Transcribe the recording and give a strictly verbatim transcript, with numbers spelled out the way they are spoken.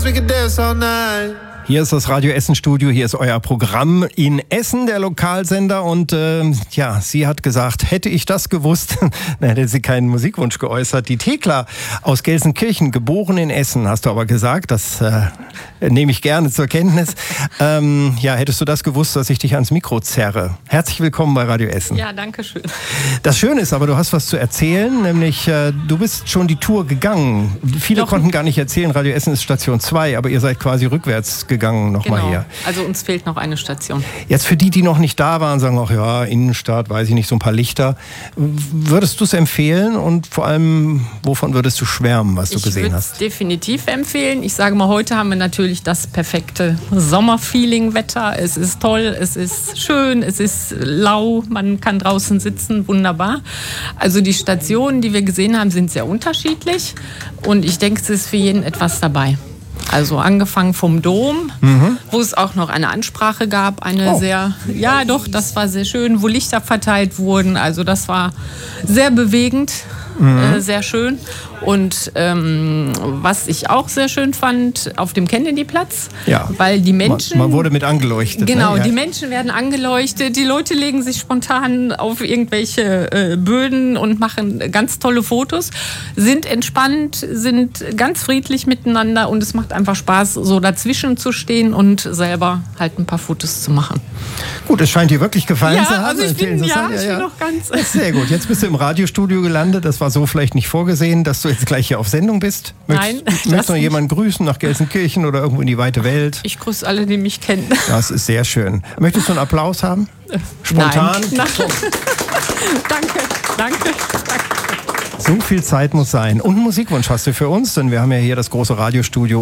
dance, we can dance all night. Hier ist das Radio Essen Studio, hier ist euer Programm in Essen, der Lokalsender. Und äh, ja, sie hat gesagt, hätte ich das gewusst, dann hätte sie keinen Musikwunsch geäußert. Die Thekla aus Gelsenkirchen, geboren in Essen, hast du aber gesagt, das äh, nehme ich gerne zur Kenntnis. Ähm, ja, hättest du das gewusst, dass ich dich ans Mikro zerre. Herzlich willkommen bei Radio Essen. Ja, danke schön. Das Schöne ist aber, du hast was zu erzählen, nämlich äh, du bist schon die Tour gegangen. Viele Doch. konnten gar nicht erzählen, Radio Essen ist Station zwei, aber ihr seid quasi rückwärts gegangen nochmal genau. her. Also uns fehlt noch eine Station. Jetzt für die, die noch nicht da waren, sagen auch, ja, Innenstadt, weiß ich nicht, so ein paar Lichter. Würdest du es empfehlen und vor allem, wovon würdest du schwärmen, was du ich gesehen hast? Ich würde es definitiv empfehlen. Ich sage mal, heute haben wir natürlich das perfekte Sommerfeeling-Wetter. Es ist toll, es ist schön, es ist lau, man kann draußen sitzen, wunderbar. Also die Stationen, die wir gesehen haben, sind sehr unterschiedlich und ich denke, es ist für jeden etwas dabei. Also angefangen vom Dom, mhm. wo es auch noch eine Ansprache gab, eine oh. sehr, ja doch, das war sehr schön, wo Lichter verteilt wurden, also das war sehr bewegend, mhm. äh, sehr schön. Und ähm, was ich auch sehr schön fand, auf dem Kennedyplatz, ja. weil die Menschen... Man, man wurde mit angeleuchtet. Genau, ne? ja. die Menschen werden angeleuchtet, die Leute legen sich spontan auf irgendwelche äh, Böden und machen ganz tolle Fotos, sind entspannt, sind ganz friedlich miteinander und es macht einfach Spaß, so dazwischen zu stehen und selber halt ein paar Fotos zu machen. Gut, es scheint dir wirklich gefallen ja, zu haben. Also ich bin, ja, ja, ich ja. bin noch ganz... Sehr gut, jetzt bist du im Radiostudio gelandet, das war so vielleicht nicht vorgesehen, dass du jetzt gleich hier auf Sendung bist. Möchtest, Nein. Möchtest du noch jemanden grüßen nach Gelsenkirchen oder irgendwo in die weite Welt? Ich grüße alle, die mich kennen. Das ist sehr schön. Möchtest du einen Applaus haben? Spontan? Nein. Nein. danke, danke, danke. So viel Zeit muss sein. Und einen Musikwunsch hast du für uns, denn wir haben ja hier das große Radiostudio